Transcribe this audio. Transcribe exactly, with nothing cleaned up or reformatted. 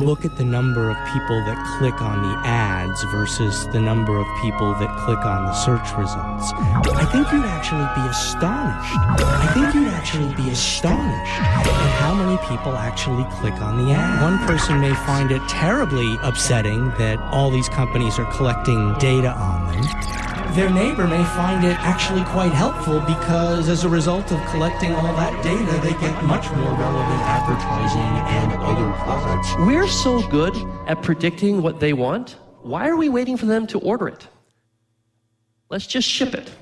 look at the number of people that click on the ads versus the number of people that click on the search results, I think you'd actually be astonished. I think you'd actually be astonished at how many people actually click on the ad. One person may find it terribly upsetting that all these companies are collecting data on them. Their neighbor may find it actually quite helpful because as a result of collecting all that data, they get much more relevant advertising and other products. We're so good at predicting what they want. Why are we waiting for them to order it? Let's just ship it.